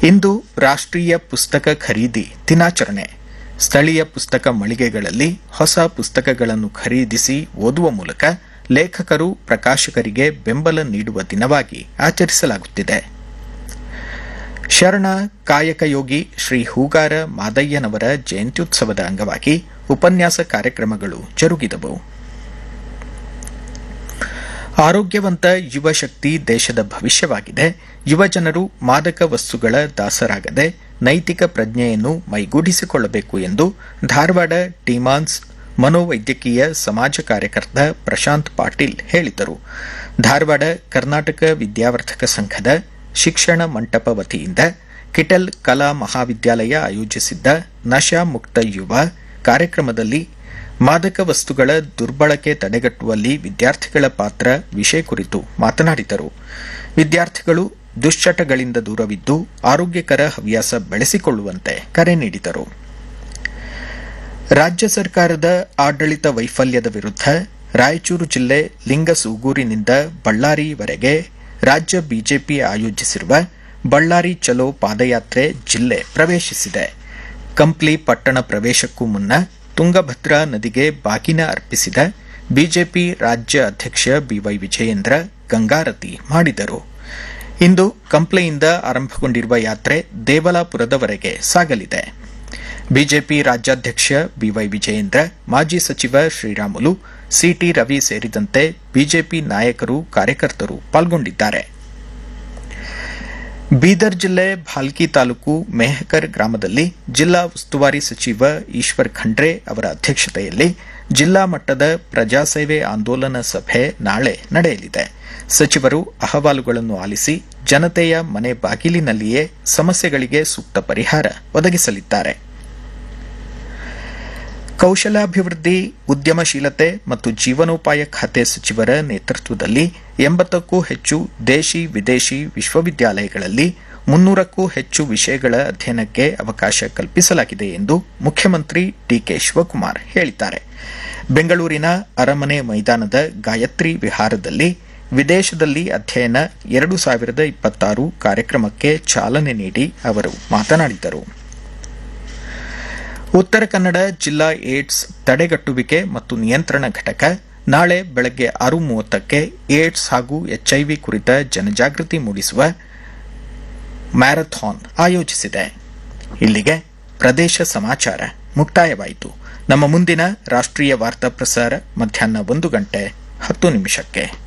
ಇಂದು ರಾಷ್ಟ್ರೀಯ ಪುಸ್ತಕ ಖರೀದಿ ದಿನಾಚರಣೆ. ಸ್ಥಳೀಯ ಪುಸ್ತಕ ಮಳಿಗೆಗಳಲ್ಲಿ ಹೊಸ ಪುಸ್ತಕಗಳನ್ನು ಖರೀದಿಸಿ ಓದುವ ಮೂಲಕ ಲೇಖಕರು, ಪ್ರಕಾಶಕರಿಗೆ ಬೆಂಬಲ ನೀಡುವ ದಿನವಾಗಿ ಆಚರಿಸಲಾಗುತ್ತಿದೆ. ಶರಣ ಕಾಯಕಯೋಗಿ ಶ್ರೀ ಹೂಗಾರ ಮಾದಯ್ಯನವರ ಜಯಂತ್ಯುತ್ಸವದ ಅಂಗವಾಗಿ ಉಪನ್ಯಾಸ ಕಾರ್ಯಕ್ರಮಗಳು ಜರುಗಿದವು. ಆರೋಗ್ಯವಂತ ಯುವ ಶಕ್ತಿ ದೇಶದ ಭವಿಷ್ಯವಾಗಿದೆ. ಯುವಜನರು ಮಾದಕ ವಸ್ತುಗಳ ದಾಸರಾಗದೆ ನೈತಿಕ ಪ್ರಜ್ಞೆಯನ್ನು ಮೈಗೂಡಿಸಿಕೊಳ್ಳಬೇಕು ಎಂದು ಧಾರವಾಡ ಟಿಮಾನ್ಸ್ ಮನೋವೈದ್ಯಕೀಯ ಸಮಾಜ ಕಾರ್ಯಕರ್ತ ಪ್ರಶಾಂತ್ ಪಾಟೀಲ್ ಹೇಳಿದರು. ಧಾರವಾಡ ಕರ್ನಾಟಕ ವಿದ್ಯಾವರ್ಧಕ ಸಂಘದ ಶಿಕ್ಷಣ ಮಂಟಪ ವತಿಯಿಂದ ಕಿಟೆಲ್ ಕಲಾ ಮಹಾವಿದ್ಯಾಲಯ ಆಯೋಜಿಸಿದ್ದ ನಶಾ ಮುಕ್ತ ಯುವ ಕಾರ್ಯಕ್ರಮದಲ್ಲಿ ಮಾದಕ ವಸ್ತುಗಳ ದುರ್ಬಳಕೆ ತಡೆಗಟ್ಟುವಲ್ಲಿ ವಿದ್ಯಾರ್ಥಿಗಳ ಪಾತ್ರ ವಿಷಯ ಕುರಿತು ಮಾತನಾಡಿದರು. ವಿದ್ಯಾರ್ಥಿಗಳು ದುಶ್ಚಟಗಳಿಂದ ದೂರವಿದ್ದು ಆರೋಗ್ಯಕರ ಹವ್ಯಾಸ ಬೆಳೆಸಿಕೊಳ್ಳುವಂತೆ ಕರೆ ನೀಡಿದರು. ರಾಜ್ಯ ಸರ್ಕಾರದ ಆಡಳಿತ ವೈಫಲ್ಯದ ವಿರುದ್ಧ ರಾಯಚೂರು ಜಿಲ್ಲೆ ಲಿಂಗಸೂಗೂರಿನಿಂದ ಬಳ್ಳಾರಿವರೆಗೆ ರಾಜ್ಯ ಬಿಜೆಪಿ ಆಯೋಜಿಸಿರುವ ಬಳ್ಳಾರಿ ಚಲೋ ಪಾದಯಾತ್ರೆ ಜಿಲ್ಲೆ ಪ್ರವೇಶಿಸಿದೆ. ಕಂಪ್ಲಿ ಪಟ್ಟಣ ಪ್ರವೇಶಕ್ಕೂ ಮುನ್ನ ತುಂಗಭದ್ರಾ ನದಿಗೆ ಬಾಗಿನ ಅರ್ಪಿಸಿದ ಬಿಜೆಪಿ ರಾಜ್ಯ ಅಧ್ಯಕ್ಷ ಬಿವೈ ವಿಜಯೇಂದ್ರ ಗಂಗಾರತಿ ಮಾಡಿದರು. ಇಂದು ಕಂಪ್ಲಿಯಿಂದ ಆರಂಭಗೊಂಡಿರುವ ಯಾತ್ರೆ ದೇವಲಾಪುರದವರೆಗೆ ಸಾಗಲಿದೆ. ಬಿಜೆಪಿ ರಾಜ್ಯಾಧ್ಯಕ್ಷ ಬಿವೈ ವಿಜಯೇಂದ್ರ, ಮಾಜಿ ಸಚಿವ ಶ್ರೀರಾಮುಲು, ಸಿಟಿ ರವಿ ಸೇರಿದಂತೆ ಬಿಜೆಪಿ ನಾಯಕರು, ಕಾರ್ಯಕರ್ತರು ಪಾಲ್ಗೊಂಡಿದ್ದಾರೆ. ಬೀದರ್ ಜಿಲ್ಲೆ ಭಾಲ್ಕಿ ತಾಲೂಕು ಮೇಹಕರ್ ಗ್ರಾಮದಲ್ಲಿ ಜಿಲ್ಲಾ ಉಸ್ತುವಾರಿ ಸಚಿವ ಈಶ್ವರ್ ಖಂಡ್ರೆ ಅವರ ಅಧ್ಯಕ್ಷತೆಯಲ್ಲಿ ಜಿಲ್ಲಾ ಮಟ್ಟದ ಪ್ರಜಾಸೇವೆ ಆಂದೋಲನ ಸಭೆ ನಾಳೆ ನಡೆಯಲಿದೆ. ಸಚಿವರು ಅಹವಾಲುಗಳನ್ನು ಆಲಿಸಿ ಜನತೆಯ ಮನೆ ಬಾಗಿಲಿನಲ್ಲಿಯೇ ಸಮಸ್ಯೆಗಳಿಗೆ ಸೂಕ್ತ ಪರಿಹಾರ ಒದಗಿಸಲಿದ್ದಾರೆ. ಕೌಶಲಾಭಿವೃದ್ಧಿ, ಉದ್ಯಮಶೀಲತೆ ಮತ್ತು ಜೀವನೋಪಾಯ ಖಾತೆ ಸಚಿವರ ನೇತೃತ್ವದಲ್ಲಿ 80ಕ್ಕೂ ಹೆಚ್ಚು ದೇಶಿ ವಿದೇಶಿ ವಿಶ್ವವಿದ್ಯಾಲಯಗಳಲ್ಲಿ 300ಕ್ಕೂ ಹೆಚ್ಚು ವಿಷಯಗಳ ಅಧ್ಯಯನಕ್ಕೆ ಅವಕಾಶ ಕಲ್ಪಿಸಲಾಗಿದೆ ಎಂದು ಮುಖ್ಯಮಂತ್ರಿ ಡಿಕೆ ಶಿವಕುಮಾರ್ ಹೇಳಿದ್ದಾರೆ. ಬೆಂಗಳೂರಿನ ಅರಮನೆ ಮೈದಾನದ ಗಾಯತ್ರಿ ವಿಹಾರದಲ್ಲಿ ವಿದೇಶದಲ್ಲಿ ಅಧ್ಯಯನ 2026 ಕಾರ್ಯಕ್ರಮಕ್ಕೆ ಚಾಲನೆ ನೀಡಿ ಅವರು ಮಾತನಾಡಿದರು. ಉತ್ತರ ಕನ್ನಡ ಜಿಲ್ಲಾ ಏಡ್ಸ್ ತಡೆಗಟ್ಟುವಿಕೆ ಮತ್ತು ನಿಯಂತ್ರಣ ಘಟಕ ನಾಳೆ ಬೆಳಗ್ಗೆ 6:30ಕ್ಕೆ ಏಡ್ಸ್ ಹಾಗೂ ಎಚ್ಐವಿ ಕುರಿತ ಜನಜಾಗೃತಿ ಮೂಡಿಸುವ ಮ್ಯಾರಥಾನ್ ಆಯೋಜಿಸಿದೆ. ಇಲ್ಲಿಗೆ ಪ್ರದೇಶ ಸಮಾಚಾರ ಮುಕ್ತಾಯವಾಯಿತು. ನಮ್ಮ ಮುಂದಿನ ರಾಷ್ಟ್ರೀಯ ವಾರ್ತಾ ಪ್ರಸಾರ ಮಧ್ಯಾಹ್ನ 1:10 ನಿಮಿಷಕ್ಕೆ.